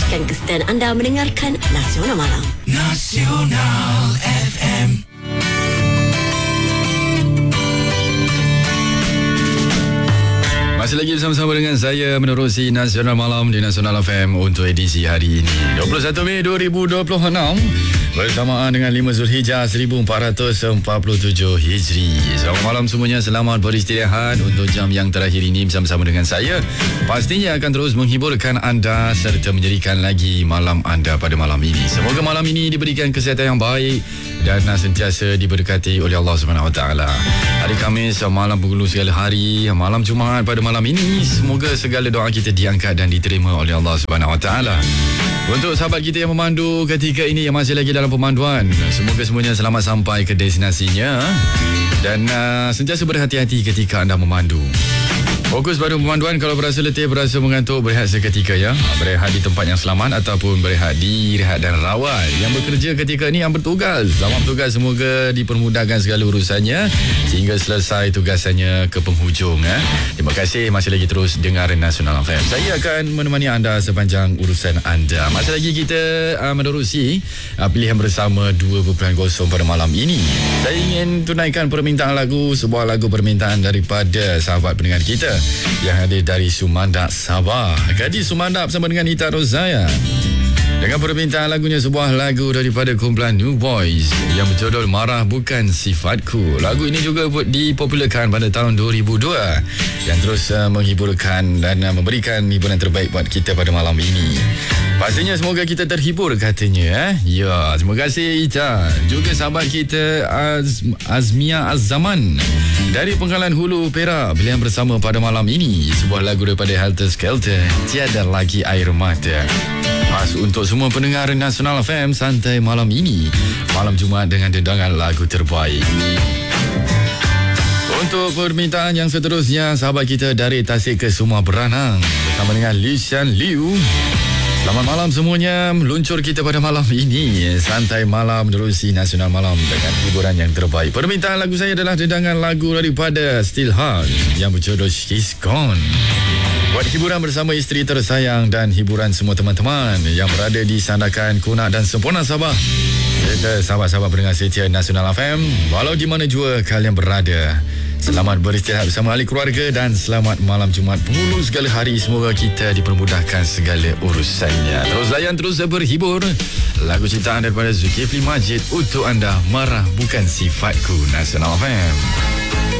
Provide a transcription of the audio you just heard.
Teruskan ke stand anda mendengarkan Nasional Malam. Nasional FM. Masih lagi bersama-sama dengan saya menerusi Nasional Malam di Nasional FM untuk edisi hari ini 21 Mei 2026 bersamaan dengan 5 Zulhijjah 1447 Hijri. Selamat malam semuanya, selamat beristirahat untuk jam yang terakhir ini bersama-sama dengan saya. Pastinya akan terus menghiburkan anda serta menjadikan lagi malam anda pada malam ini. Semoga malam ini diberikan kesihatan yang baik dan sentiasa diberkati oleh Allah SWT. Hari Khamis, malam penghulu segala hari, malam Jumaat pada malam ini, semoga segala doa kita diangkat dan diterima oleh Allah SWT. Untuk sahabat kita yang memandu ketika ini, yang masih lagi dalam pemanduan, semoga semuanya selamat sampai ke destinasinya dan sentiasa berhati-hati ketika anda memandu. Fokus pada pemanduan. Kalau berasa letih, berasa mengantuk, berehat seketika ya. Berehat di tempat yang selamat ataupun berehat di rehat dan rawat. Yang bekerja ketika ini, yang bertugas, selamat bertugas, semoga dipermudahkan segala urusannya sehingga selesai tugasannya ke penghujung. Terima kasih masih lagi terus dengar Nasional FM. Saya akan menemani anda sepanjang urusan anda. Masih lagi kita menerusi pilihan bersama 2.0 pada malam ini. Saya ingin tunaikan permintaan lagu, sebuah lagu permintaan daripada sahabat pendengar kita yang hadir dari Sumandak, Sabah. Gadis Sumandak bersama dengan Ita Rozaya dengan permintaan lagunya, sebuah lagu daripada kumpulan New Boys yang berjudul Marah Bukan Sifatku. Lagu ini juga dipopularkan pada tahun 2002 dan terus menghiburkan dan memberikan hiburan terbaik buat kita pada malam ini. Pastinya semoga kita terhibur katanya. Ya, terima kasih Ita. Juga sahabat kita Azmia Az-Zaman dari Pengkalan Hulu, Perak, pilihan bersama pada malam ini, sebuah lagu daripada Helter Skelter, Tiada Lagi Air Mata. Khas untuk semua pendengar Nasional FM santai malam ini, malam Jumaat dengan dendangan lagu terbaik. Untuk permintaan yang seterusnya, sahabat kita dari Tasik ke Sumah Beranang bersama dengan Lishan Liu. Selamat malam semuanya, meluncur kita pada malam ini, santai malam menerusi Nasional Malam dengan hiburan yang terbaik. Permintaan lagu saya adalah dendangan lagu daripada Still Heart yang berjudul She's Gone. Buat hiburan bersama isteri tersayang dan hiburan semua teman-teman yang berada di Sandakan, Kunak dan Semporna Sabah serta sahabat-sahabat pendengar setia Nasional FM, walau di mana jua kalian berada. Selamat beristirahat bersama ahli keluarga dan selamat malam Jumaat penghulu segala hari. Semoga kita dipermudahkan segala urusannya. Terus layan, terus berhibur. Lagu ciptaan daripada Zulkifli Majid untuk anda, Marah Bukan Sifatku, Nasional FM.